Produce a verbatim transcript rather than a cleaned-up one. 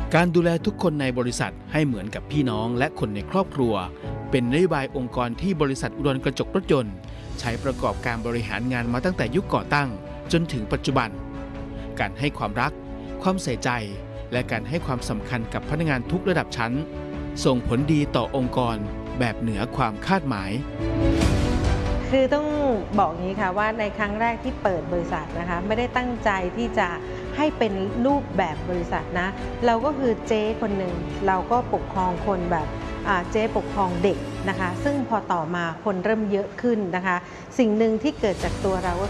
การดูแลทุกคนในบริษัทให้เหมือนกับพี่น้องและคนในครอบครัวเป็นนโยบายองค์กรที่บริษัทอุดรกระจกรถยนต์ใช้ประกอบการบริหารงานมาตั้งแต่ยุคก่อตั้งจนถึงปัจจุบันการให้ความรักความใส่ใจและการให้ความสำคัญกับพนักงานทุกระดับชั้นส่งผลดีต่อองค์กรแบบเหนือความคาดหมายคือต้องบอกอย่างนี้ค่ะว่าในครั้งแรกที่เปิดบริษัทนะคะไม่ได้ตั้งใจที่จะให้เป็นรูปแบบบริษัทนะเราก็คือเจ๊คนหนึ่งเราก็ปกครองคนแบบเจ๊ปกครองเด็กนะคะซึ่งพอต่อมาคนเริ่มเยอะขึ้นนะคะสิ่งหนึ่งที่เกิดจากตัวเราก็